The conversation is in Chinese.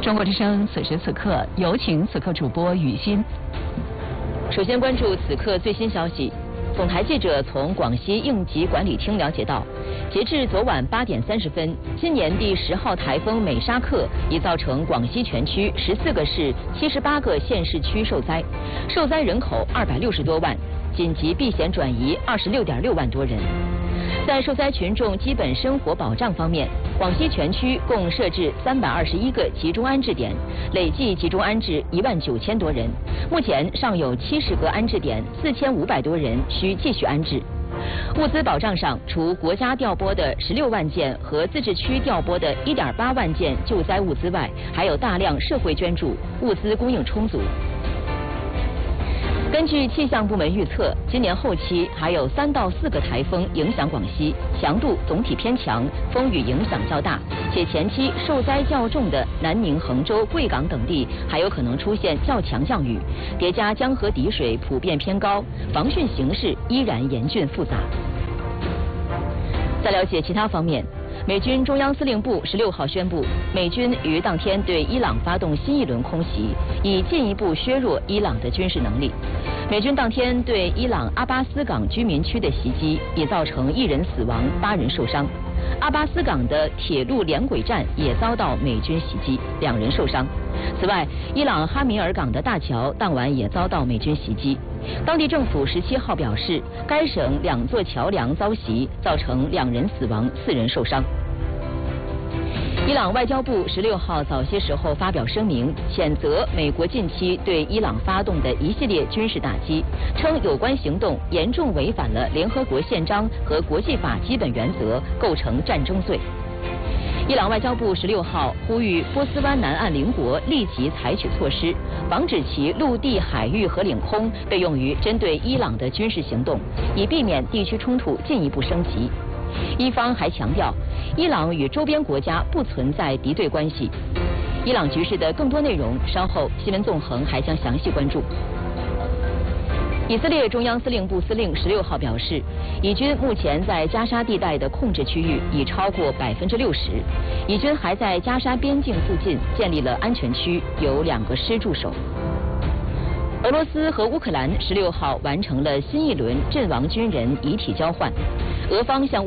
中国之声此时此刻，有请此刻主播雨欣。 首先关注此刻最新消息。总台记者从广西应急管理厅了解到，截至昨晚8点30分，今年第10号台风美沙克已造成广西全区14个市、78个县市区受灾，受灾人口260多万，紧急避险转移26.6万多人。在受灾群众基本生活保障方面，广西全区共设置321个集中安置点，累计集中安置19000多人。目前尚有70个安置点，4500多人需继续安置。物资保障上，除国家调拨的16万件和自治区调拨的1.8万件救灾物资外，还有大量社会捐助，物资供应充足。根据气象部门预测，今年后期还有3到4个台风影响广西，强度总体偏强，风雨影响较大，且前期受灾较重的南宁、衡州、贵港等地还有可能出现较强降雨，叠加江河底水普遍偏高，防汛形势依然严峻复杂。再了解其他方面。美军中央司令部16号宣布，美军于当天对伊朗发动新一轮空袭，以进一步削弱伊朗的军事能力。美军当天对伊朗阿巴斯港居民区的袭击，已造成1人死亡、8人受伤。阿巴斯港的铁路连轨站也遭到美军袭击，2人受伤。此外，伊朗哈米尔港的大桥当晚也遭到美军袭击。当地政府17号表示，该省2座桥梁遭袭，造成2人死亡、4人受伤。伊朗外交部16号早些时候发表声明，谴责美国近期对伊朗发动的一系列军事打击，称有关行动严重违反了联合国宪章和国际法基本原则，构成战争罪。伊朗外交部16号呼吁波斯湾南岸邻国立即采取措施，防止其陆地、海域和领空被用于针对伊朗的军事行动，以避免地区冲突进一步升级。伊方还强调，伊朗与周边国家不存在敌对关系。伊朗局势的更多内容，稍后新闻纵横还将详细关注。以色列中央司令部司令16号表示，以军目前在加沙地带的控制区域已超过60%，以军还在加沙边境附近建立了安全区，有2个师驻守。俄罗斯和乌克兰16号完成了新一轮阵亡军人遗体交换，俄方向